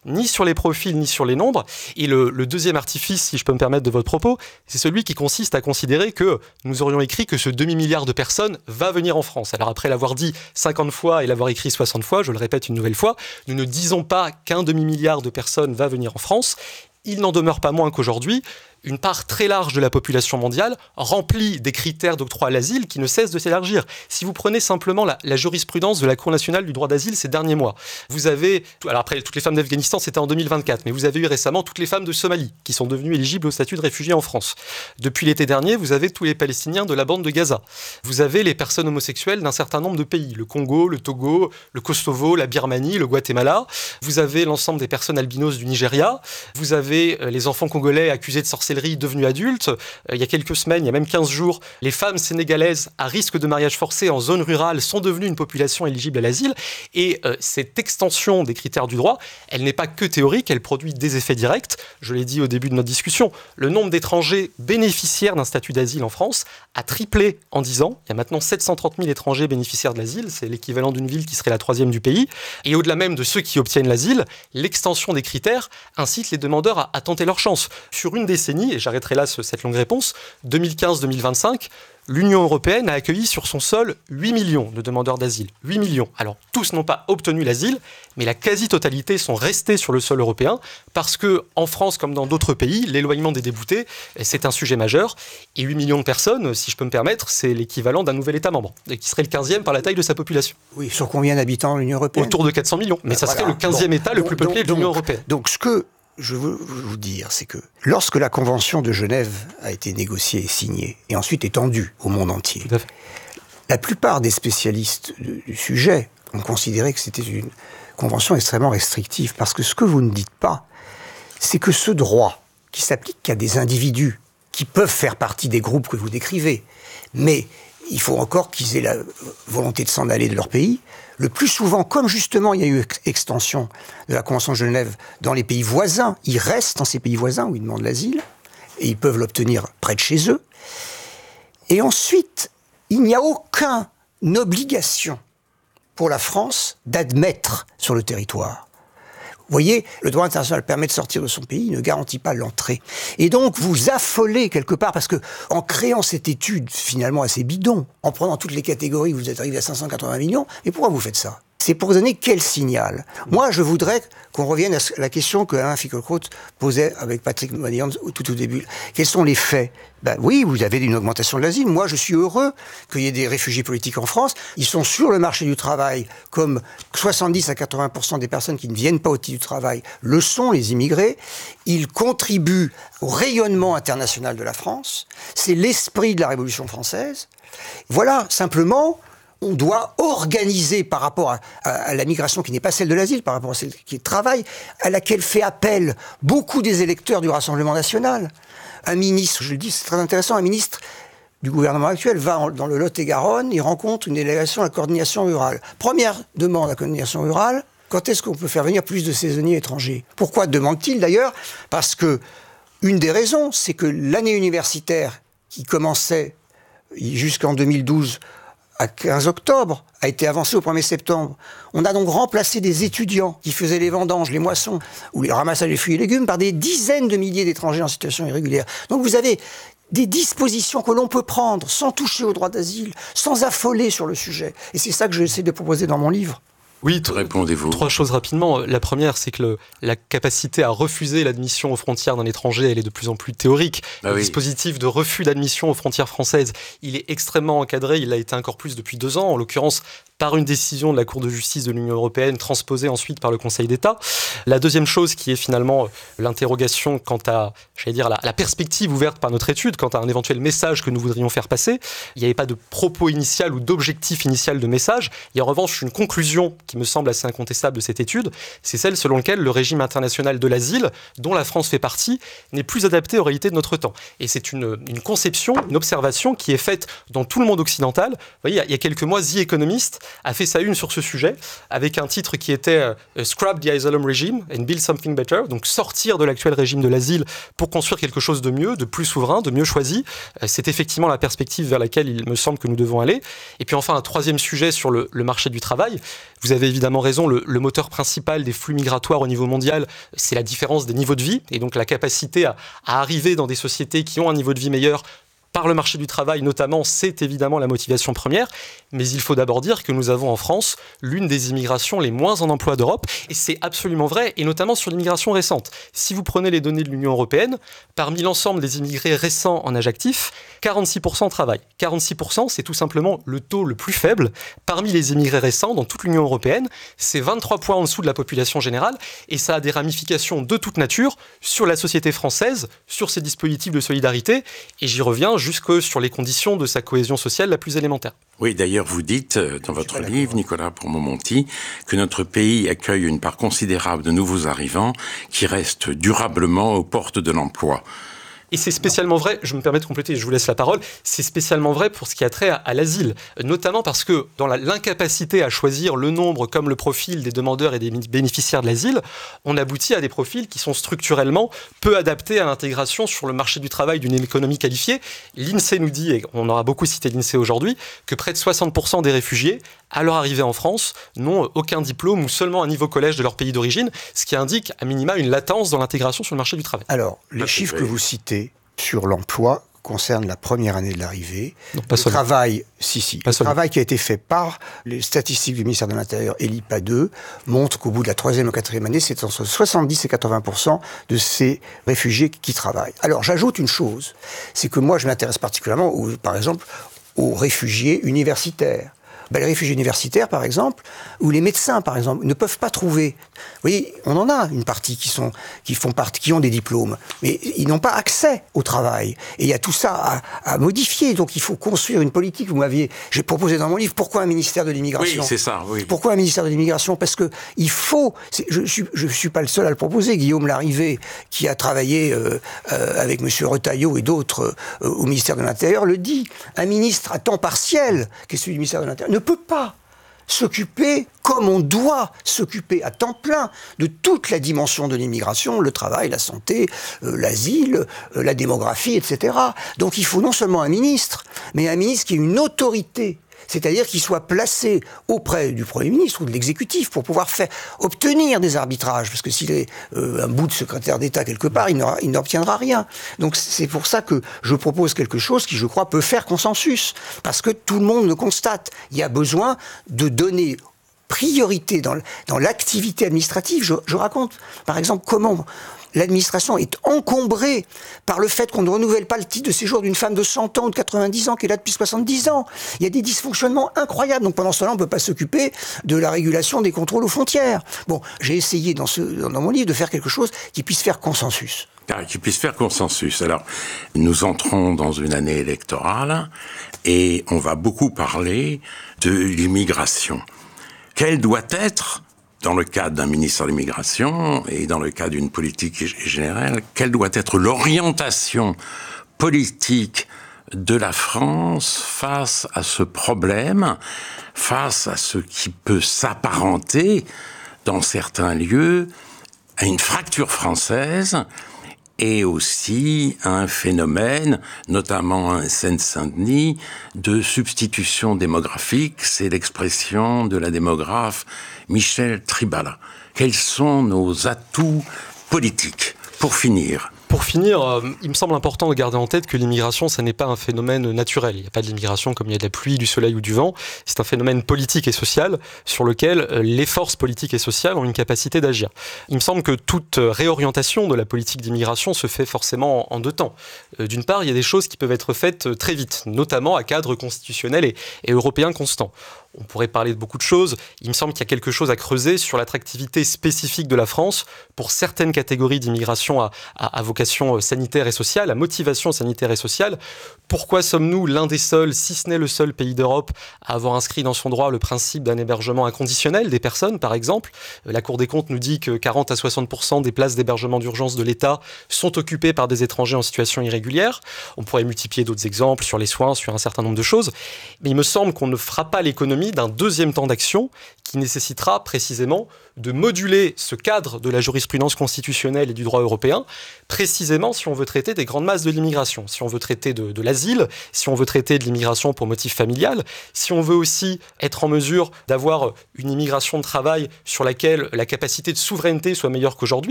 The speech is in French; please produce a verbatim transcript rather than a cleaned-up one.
ni sur les profils, ni sur les nombres. Et le, le deuxième artifice, si je peux me permettre de votre propos, c'est celui qui consiste à considérer que nous aurions écrit que ce demi-milliard de personnes va venir en France. Alors après l'avoir dit cinquante fois et l'avoir écrit soixante fois, je le répète une nouvelle fois, nous ne disons pas qu'un demi-milliard de personnes va venir en France. Il n'en demeure pas moins qu'aujourd'hui, une part très large de la population mondiale remplit des critères d'octroi à l'asile qui ne cessent de s'élargir. Si vous prenez simplement la, la jurisprudence de la Cour nationale du droit d'asile ces derniers mois, vous avez, alors après toutes les femmes d'Afghanistan c'était en deux mille vingt-quatre, mais vous avez eu récemment toutes les femmes de Somalie qui sont devenues éligibles au statut de réfugié en France. Depuis l'été dernier, vous avez tous les Palestiniens de la bande de Gaza. Vous avez les personnes homosexuelles d'un certain nombre de pays, le Congo, le Togo, le Kosovo, la Birmanie, le Guatemala. Vous avez l'ensemble des personnes albinos du Nigeria. Vous avez les enfants congolais accusés de sorcellerie devenus adultes. Il y a quelques semaines, il y a même quinze jours, les femmes sénégalaises à risque de mariage forcé en zone rurale sont devenues une population éligible à l'asile. Et euh, cette extension des critères du droit, elle n'est pas que théorique, elle produit des effets directs. Je l'ai dit au début de notre discussion, le nombre d'étrangers bénéficiaires d'un statut d'asile en France a triplé en dix ans. Il y a maintenant sept cent trente mille étrangers bénéficiaires de l'asile, c'est l'équivalent d'une ville qui serait la troisième du pays. Et au-delà même de ceux qui obtiennent l'asile, l'extension des critères incite les demandeurs à, à tenter leur chance. Sur une décennie, et j'arrêterai là ce, cette longue réponse, deux mille quinze deux mille vingt-cinq, l'Union européenne a accueilli sur son sol huit millions de demandeurs d'asile. huit millions. Alors, tous n'ont pas obtenu l'asile, mais la quasi-totalité sont restés sur le sol européen parce que, en France comme dans d'autres pays, l'éloignement des déboutés, c'est un sujet majeur. Et huit millions de personnes, si je peux me permettre, c'est l'équivalent d'un nouvel État membre, qui serait le quinzième par la taille de sa population. Oui, sur combien d'habitants l'Union européenne ? Autour de quatre cents millions. Mais ben ça voilà. serait le quinzième bon. État le plus peuplé donc, de l'Union donc, européenne. Donc, ce que je veux vous dire, c'est que lorsque la Convention de Genève a été négociée et signée, et ensuite étendue au monde entier, la plupart des spécialistes du sujet ont considéré que c'était une convention extrêmement restrictive, parce que ce que vous ne dites pas, c'est que ce droit, qui s'applique qu'à des individus, qui peuvent faire partie des groupes que vous décrivez, mais il faut encore qu'ils aient la volonté de s'en aller de leur pays. Le plus souvent, comme justement il y a eu extension de la Convention de Genève dans les pays voisins, ils restent dans ces pays voisins où ils demandent l'asile, et ils peuvent l'obtenir près de chez eux. Et ensuite, il n'y a aucune obligation pour la France d'admettre sur le territoire. Vous voyez, le droit international permet de sortir de son pays, il ne garantit pas l'entrée. Et donc, vous affolez quelque part, parce que en créant cette étude finalement assez bidon, en prenant toutes les catégories, vous êtes arrivé à cinq cent quatre-vingts millions, et pourquoi vous faites ça ? C'est pour donner quel signal ? Moi, je voudrais qu'on revienne à la question que Alain Finkielkraut posait avec Patrick Moynihan tout au début. Quels sont les faits ? Ben oui, vous avez une augmentation de l'asile. Moi, je suis heureux qu'il y ait des réfugiés politiques en France. Ils sont sur le marché du travail, comme soixante-dix à quatre-vingts pour cent des personnes qui ne viennent pas au titre du travail le sont, les immigrés. Ils contribuent au rayonnement international de la France. C'est l'esprit de la Révolution française. Voilà, simplement, on doit organiser par rapport à, à, à la migration qui n'est pas celle de l'asile, par rapport à celle qui est le travail, à laquelle fait appel beaucoup des électeurs du Rassemblement national. Un ministre, je le dis, c'est très intéressant, un ministre du gouvernement actuel va en, dans le Lot-et-Garonne, il rencontre une délégation à la coordination rurale. Première demande à la coordination rurale, quand est-ce qu'on peut faire venir plus de saisonniers étrangers ? Pourquoi demande-t-il d'ailleurs ? Parce que une des raisons, c'est que l'année universitaire qui commençait jusqu'en deux mille douze à quinze octobre, a été avancée au premier septembre. On a donc remplacé des étudiants qui faisaient les vendanges, les moissons, ou les ramassages des fruits et légumes par des dizaines de milliers d'étrangers en situation irrégulière. Donc vous avez des dispositions que l'on peut prendre sans toucher au droit d'asile, sans affoler sur le sujet. Et c'est ça que j'essaie de proposer dans mon livre. Oui, t- répondez-vous. Trois choses rapidement. La première, c'est que le, la capacité à refuser l'admission aux frontières d'un étranger, elle est de plus en plus théorique. Ah le oui. dispositif de refus d'admission aux frontières françaises, il est extrêmement encadré. Il a été encore plus depuis deux ans, en l'occurrence par une décision de la Cour de justice de l'Union européenne, transposée ensuite par le Conseil d'État. La deuxième chose, qui est finalement l'interrogation quant à, j'allais dire, la, la perspective ouverte par notre étude, quant à un éventuel message que nous voudrions faire passer. Il n'y avait pas de propos initial ou d'objectif initial de message. Il y a en revanche une conclusion qui me semble assez incontestable de cette étude, c'est celle selon laquelle le régime international de l'asile, dont la France fait partie, n'est plus adapté aux réalités de notre temps. Et c'est une, une conception, une observation qui est faite dans tout le monde occidental. Vous voyez, il y a quelques mois, The Economist a fait sa une sur ce sujet, avec un titre qui était euh, « Scrap the Asylum Regime and Build Something Better », donc sortir de l'actuel régime de l'asile pour construire quelque chose de mieux, de plus souverain, de mieux choisi. Euh, c'est effectivement la perspective vers laquelle il me semble que nous devons aller. Et puis enfin, un troisième sujet sur le, le marché du travail. Vous avez évidemment raison, le, le moteur principal des flux migratoires au niveau mondial, c'est la différence des niveaux de vie, et donc la capacité à, à arriver dans des sociétés qui ont un niveau de vie meilleur par le marché du travail notamment, c'est évidemment la motivation première. Mais il faut d'abord dire que nous avons en France l'une des immigrations les moins en emploi d'Europe. Et c'est absolument vrai, et notamment sur l'immigration récente. Si vous prenez les données de l'Union européenne, parmi l'ensemble des immigrés récents en âge actif, quarante-six pour cent travaillent. quarante-six pour cent, c'est tout simplement le taux le plus faible parmi les immigrés récents dans toute l'Union européenne. C'est vingt-trois points en dessous de la population générale, et ça a des ramifications de toute nature sur la société française, sur ses dispositifs de solidarité. Et j'y reviens, jusque sur les conditions de sa cohésion sociale la plus élémentaire. Oui, d'ailleurs, vous dites dans votre livre, Nicolas Pour-Monti, que notre pays accueille une part considérable de nouveaux arrivants qui restent durablement aux portes de l'emploi. Et c'est spécialement vrai, je me permets de compléter, je vous laisse la parole, c'est spécialement vrai pour ce qui a trait à, à l'asile, notamment parce que dans la, l'incapacité à choisir le nombre comme le profil des demandeurs et des bénéficiaires de l'asile, on aboutit à des profils qui sont structurellement peu adaptés à l'intégration sur le marché du travail d'une économie qualifiée. L'INSEE nous dit, et on aura beaucoup cité l'INSEE aujourd'hui, que près de soixante pour cent des réfugiés, à leur arrivée en France, n'ont aucun diplôme ou seulement un niveau collège de leur pays d'origine, ce qui indique à minima une latence dans l'intégration sur le marché du travail. Alors, les chiffres que vous citez sur l'emploi concerne la première année de l'arrivée. Non, pas le seulement. travail, si, si. Pas le seulement. travail qui a été fait par les statistiques du ministère de l'Intérieur et l'I P A deux montre qu'au bout de la troisième ou quatrième année, c'est entre soixante-dix et quatre-vingts pour cent de ces réfugiés qui travaillent. Alors, j'ajoute une chose, c'est que moi, je m'intéresse particulièrement, aux, par exemple, aux réfugiés universitaires. Ben, les réfugiés universitaires, par exemple, ou les médecins, par exemple, ne peuvent pas trouver. Vous voyez, on en a une partie qui sont, qui font partie, qui ont des diplômes, mais ils n'ont pas accès au travail. Et il y a tout ça à, à modifier. Donc, il faut construire une politique. Vous m'aviez, j'ai proposé dans mon livre, pourquoi un ministère de l'immigration ? Oui, c'est ça, oui. Pourquoi un ministère de l'immigration ? Parce que il faut. C'est, je suis, je suis pas le seul à le proposer. Guillaume Larrivé, qui a travaillé euh, euh, avec Monsieur Retailleau et d'autres euh, au ministère de l'Intérieur, le dit. Un ministre à temps partiel, qui est celui du ministère de l'Intérieur, ne peut pas s'occuper comme on doit s'occuper à temps plein de toute la dimension de l'immigration, le travail, la santé, euh, l'asile, euh, la démographie, et cetera. Donc il faut non seulement un ministre, mais un ministre qui ait une autorité, c'est-à-dire qu'il soit placé auprès du Premier ministre ou de l'exécutif pour pouvoir faire obtenir des arbitrages, parce que s'il est euh, un bout de secrétaire d'État quelque part, il, n'aura, il n'obtiendra rien. Donc c'est pour ça que je propose quelque chose qui, je crois, peut faire consensus, parce que tout le monde le constate. Il y a besoin de donner priorité dans, dans l'activité administrative. Je, je raconte, par exemple, comment l'administration est encombrée par le fait qu'on ne renouvelle pas le titre de séjour d'une femme de cent ans ou de quatre-vingt-dix ans qui est là depuis soixante-dix ans. Il y a des dysfonctionnements incroyables. Donc pendant ce temps-là, on ne peut pas s'occuper de la régulation des contrôles aux frontières. Bon, j'ai essayé dans, ce, dans mon livre de faire quelque chose qui puisse faire consensus. Ah, qui puisse faire consensus. Alors, nous entrons dans une année électorale et on va beaucoup parler de l'immigration. Quelle doit être, dans le cadre d'un ministère de l'immigration et dans le cadre d'une politique générale, quelle doit être l'orientation politique de la France face à ce problème, face à ce qui peut s'apparenter, dans certains lieux, à une fracture française et aussi un phénomène, notamment en Seine-Saint-Denis, de substitution démographique. C'est l'expression de la démographe Michèle Tribala. Quels sont nos atouts politiques pour finir ? Pour finir, euh, il me semble important de garder en tête que l'immigration, ça n'est pas un phénomène naturel. Il n'y a pas de l'immigration comme il y a de la pluie, du soleil ou du vent. C'est un phénomène politique et social sur lequel euh, les forces politiques et sociales ont une capacité d'agir. Il me semble que toute réorientation de la politique d'immigration se fait forcément en, en deux temps. Euh, d'une part, il y a des choses qui peuvent être faites très vite, notamment à cadre constitutionnel et, et européen constant. On pourrait parler de beaucoup de choses. Il me semble qu'il y a quelque chose à creuser sur l'attractivité spécifique de la France pour certaines catégories d'immigration à, à, à vocation sanitaire et sociale, à motivation sanitaire et sociale. Pourquoi sommes-nous l'un des seuls, si ce n'est le seul pays d'Europe, à avoir inscrit dans son droit le principe d'un hébergement inconditionnel des personnes, par exemple ? La Cour des comptes nous dit que quarante à soixante pour cent des places d'hébergement d'urgence de l'État sont occupées par des étrangers en situation irrégulière. On pourrait multiplier d'autres exemples sur les soins, sur un certain nombre de choses. Mais il me semble qu'on ne fera pas l'économie permis d'un deuxième temps d'action qui nécessitera précisément de moduler ce cadre de la jurisprudence constitutionnelle et du droit européen, précisément si on veut traiter des grandes masses de l'immigration, si on veut traiter de, de l'asile, si on veut traiter de l'immigration pour motif familial, si on veut aussi être en mesure d'avoir une immigration de travail sur laquelle la capacité de souveraineté soit meilleure qu'aujourd'hui.